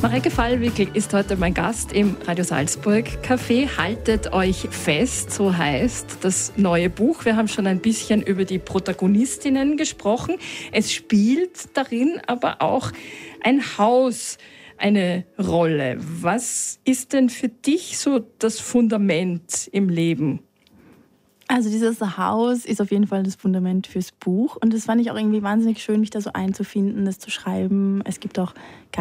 Mareike Fallwickel ist heute mein Gast im Radio Salzburg Café. Haltet euch fest, so heißt das neue Buch. Wir haben schon ein bisschen über die Protagonistinnen gesprochen. Es spielt darin aber auch ein Haus eine Rolle. Was ist denn für dich so das Fundament im Leben? Also dieses Haus ist auf jeden Fall das Fundament fürs Buch. Und das fand ich auch irgendwie wahnsinnig schön, mich da so einzufinden, das zu schreiben. Es gibt auch